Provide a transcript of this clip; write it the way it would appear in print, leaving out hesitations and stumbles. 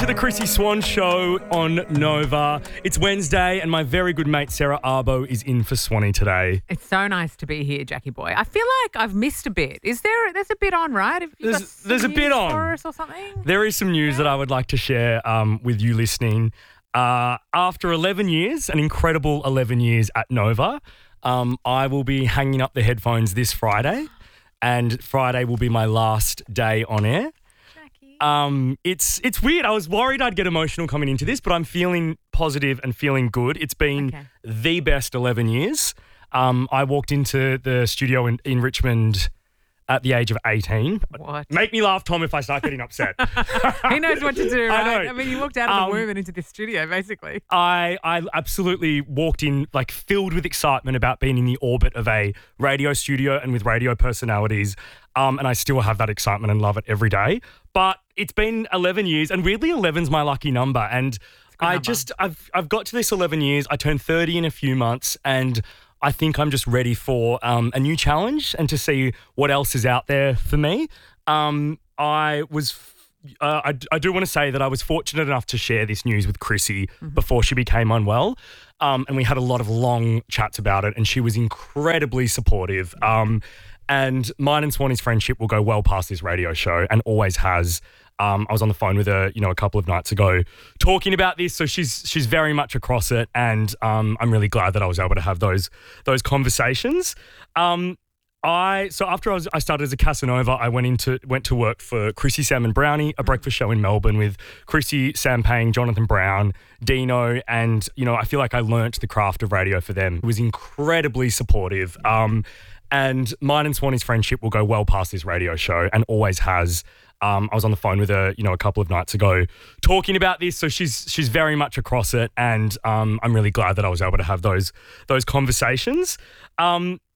to the Chrissy Swan Show on Nova. It's Wednesday and my very good mate Sarah Arbo is in for Swanee today. It's so nice to be here, Jackie boy. I feel like I've missed a bit. There's a bit on, right? Have you got There's a some bit news on. for us or something? There is some news that I would like to share with you listening. After 11 years, an incredible 11 years at Nova, I will be hanging up the headphones this Friday, and Friday will be my last day on air. It's weird. I was worried I'd get emotional coming into this, but I'm feeling positive and feeling good. It's been the best 11 years. I walked into the studio in Richmond at the age of 18. What? Make me laugh, Tom, if I start getting upset. He knows what to do, right? I know. I mean, you walked out of the womb and into this studio, basically. I absolutely walked in like filled with excitement about being in the orbit of a radio studio and with radio personalities. And I still have that excitement and love it every day. But it's been 11 years, and weirdly 11's my lucky number. And I've got to this 11 years. I turned 30 in a few months, and I think I'm just ready for a new challenge and to see what else is out there for me. I do want to say that I was fortunate enough to share this news with Chrissy before she became unwell. And we had a lot of long chats about it, and she was incredibly supportive. And mine and Swanee's friendship will go well past this radio show and always has. I was on the phone with her, a couple of nights ago talking about this. So she's very much across it, and I'm really glad that I was able to have those conversations. So after I started as a Casanova, I went to work for Chrissy, Sam and Brownie, a breakfast show in Melbourne with Chrissy, Sam Payne, Jonathan Brown, Dino, and I feel like I learnt the craft of radio for them. It was incredibly supportive. And mine and Swanee's friendship will go well past this radio show and always has. I was on the phone with her, a couple of nights ago talking about this. So she's very much across it, and I'm really glad that I was able to have those conversations.